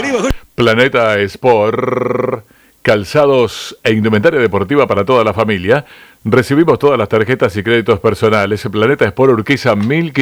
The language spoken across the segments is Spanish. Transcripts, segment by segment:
Planeta Sport, calzados e indumentaria deportiva para toda la familia. Recibimos todas las tarjetas y créditos personales. Planeta Sport Urquiza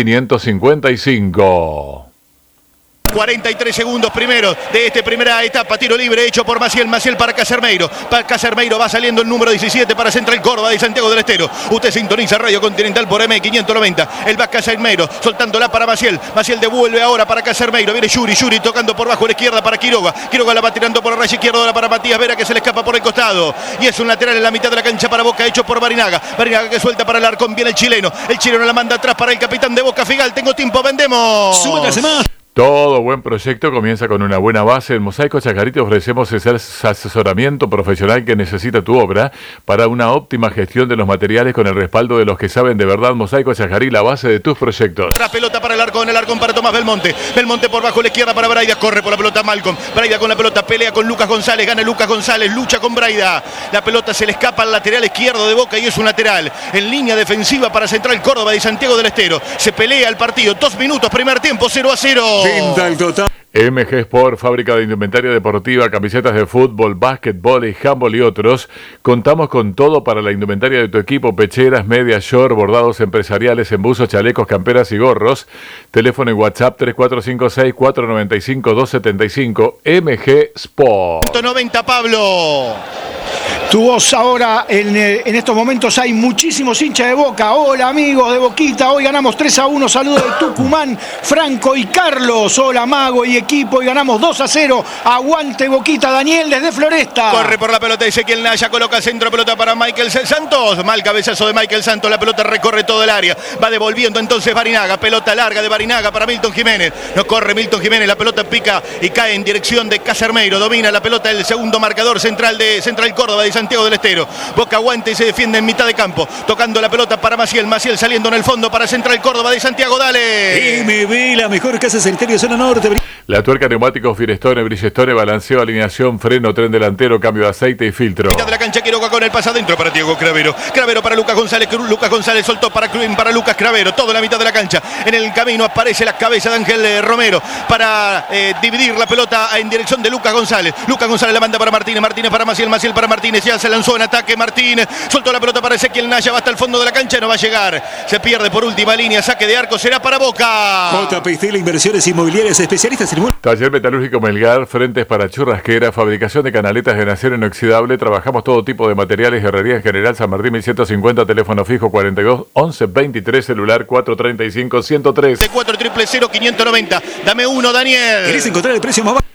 1555. 43 segundos primeros de esta primera etapa. Tiro libre hecho por Maciel. Maciel para Casermeiro. Para Casermeiro va saliendo el número 17 para Central Córdoba de Santiago del Estero. Usted sintoniza Radio Continental por M590. El va Casermeiro soltándola para Maciel. Maciel devuelve ahora para Casermeiro. Viene Yuri. Yuri tocando por bajo la izquierda para Quiroga. Quiroga la va tirando por la raya izquierda ahora para Matías Vera, que se le escapa por el costado. Y es un lateral en la mitad de la cancha para Boca hecho por Barinaga. Barinaga que suelta para Alarcón. Viene el chileno. El chileno la manda atrás para el capitán de Boca, Figal. Tengo tiempo, vendemos. Súbase más. Todo buen proyecto comienza con una buena base. En Mosaico Chacarita ofrecemos ese asesoramiento profesional que necesita tu obra para una óptima gestión de los materiales con el respaldo de los que saben de verdad. Mosaico Chacarí, la base de tus proyectos. Tras pelota para el Alarcón para Tomás Belmonte. Belmonte por bajo la izquierda para Braida. Corre por la pelota Malcolm. Braida con la pelota, pelea con Lucas González. Gana Lucas González, lucha con Braida. La pelota se le escapa al lateral izquierdo de Boca y es un lateral en línea defensiva para Central Córdoba de Santiago del Estero. Se pelea el partido. 2 minutos, primer tiempo, 0-0. Pinta el total. MG Sport, fábrica de indumentaria deportiva, camisetas de fútbol, básquetbol y handball y otros. Contamos con todo para la indumentaria de tu equipo: pecheras, medias, short, bordados empresariales, embuzos, chalecos, camperas y gorros. Teléfono y WhatsApp 3456-495-275. MG Sport. 190 Pablo. Tu voz ahora, en estos momentos hay muchísimos hinchas de Boca. Hola amigos de Boquita, hoy ganamos 3-1. Saludos de Tucumán, Franco y Carlos. Hola Mago y equipo, y ganamos 2-0. Aguante Boquita. Daniel desde Floresta. Corre por la pelota Ezequiel Naya, coloca centro, pelota para Michael Santos. Mal cabezazo de Michael Santos, la pelota recorre todo el área. Va devolviendo entonces Barinaga, pelota larga de Barinaga para Milton Jiménez. No corre Milton Jiménez, la pelota pica y cae en dirección de Casermeiro. Domina la pelota el segundo marcador central de Central Córdoba de Santiago del Estero. Boca aguanta y se defiende en mitad de campo. Tocando la pelota para Maciel. Maciel saliendo en el fondo para Central Córdoba de Santiago. Dale. MB, la mejor casa sanitaria zona norte. La tuerca, neumáticos, Firestone, Bridgestone, balanceo, alineación, freno, tren delantero, cambio de aceite y filtro. Mitad de la cancha, Quiroga con el pase adentro para Diego Cravero. Cravero para Lucas González. Lucas González soltó para Lucas Cravero. Todo en la mitad de la cancha. En el camino aparece la cabeza de Ángel Romero para dividir la pelota en dirección de Lucas González. Lucas González la manda para Martínez. Martínez para Maciel. Maciel para Martínez. Ya se lanzó en ataque Martínez. Soltó la pelota para Ezequiel Naya. Va hasta el fondo de la cancha. No va a llegar. Se pierde por última línea. Saque de arco. Será para Boca. JP Steel, inversiones inmobiliarias, especialistas en Taller Metalúrgico Melgar, frentes para churrasquera, fabricación de canaletas de acero inoxidable. Trabajamos todo tipo de materiales, herrería en general. San Martín 1150, teléfono fijo 42 11 23, celular 435 103. 4000590. Dame uno, Daniel. ¿Querés encontrar el precio más bajo?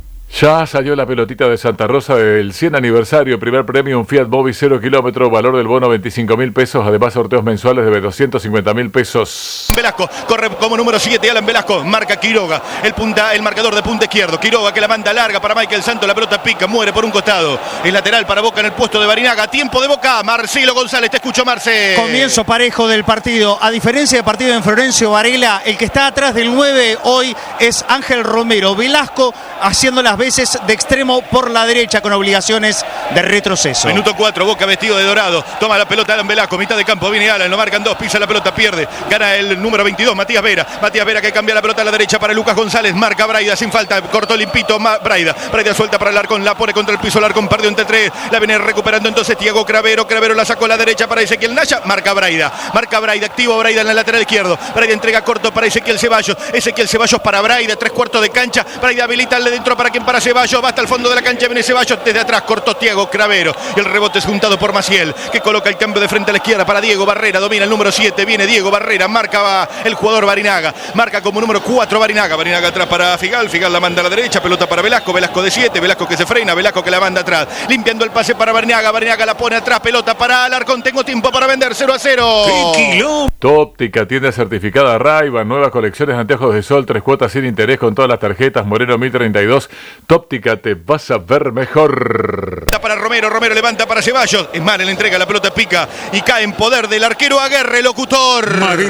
Ya salió la pelotita de Santa Rosa del 100 aniversario. Primer premio, un Fiat Mobi 0 kilómetro, valor del bono 25.000 pesos. Además, sorteos mensuales de 250.000 pesos. Velasco corre como número 7. Alan Velasco marca Quiroga. El marcador de punta izquierdo. Quiroga que la manda larga para Michael Santos. La pelota pica, muere por un costado. El lateral para Boca en el puesto de Barinaga. Tiempo de Boca. Marcelo González, te escucho, Marce. Comienzo parejo del partido. A diferencia del partido en Florencio Varela, el que está atrás del 9 hoy es Ángel Romero. Velasco haciendo las veces de extremo por la derecha con obligaciones de retroceso. Minuto 4, Boca vestido de dorado. Toma la pelota Alan Velasco, mitad de campo. Viene Alan, lo marcan 2, pisa la pelota, pierde. Gana el número 22, Matías Vera. Matías Vera que cambia la pelota a la derecha para Lucas González. Marca Braida sin falta, cortó limpito Braida. Braida suelta para el Alarcón, la pone contra el piso. El Alarcón perdió entre 3. La viene recuperando entonces Diego Cravero. Cravero la sacó a la derecha para Ezequiel Naya. Marca Braida, activo Braida en el lateral izquierdo. Braida entrega corto para Ezequiel Ceballos. Ezequiel Ceballos para Braida, 3/4 de cancha. Braida habilita al de dentro para quien para Ceballos. Va hasta el fondo de la cancha, viene Ceballos desde atrás, cortó Diego Cravero. Y el rebote es juntado por Maciel, que coloca el cambio de frente a la izquierda para Diego Barrera. Domina el número 7, viene Diego Barrera, marca el jugador Barinaga. Marca como número 4 Barinaga. Barinaga atrás para Figal. Figal la manda a la derecha, pelota para Velasco. Velasco de 7, Velasco que se frena, Velasco que la manda atrás. Limpiando el pase para Barinaga. Barinaga la pone atrás, pelota para Alarcón. Tengo tiempo para vender, 0-0. Óptica, tienda certificada Ray-Ban, nuevas colecciones de anteojos de sol, 3 cuotas sin interés con todas las tarjetas. Moreno 1032. Óptica, te vas a ver mejor. Para Romero, Romero levanta para Ceballos. Es mal, le entrega la pelota, pica y cae en poder del arquero Aguerre, locutor.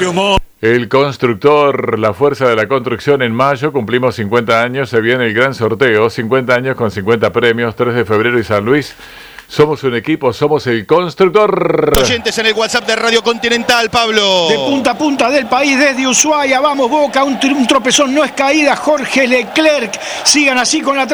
El constructor, la fuerza de la construcción. En mayo cumplimos 50 años, se viene el gran sorteo, 50 años con 50 premios, 3 de febrero y San Luis. Somos un equipo, somos el constructor. Oyentes en el WhatsApp de Radio Continental, Pablo. De punta a punta del país, desde Ushuaia, vamos Boca, un tropezón no es caída, Jorge Leclerc. Sigan así con la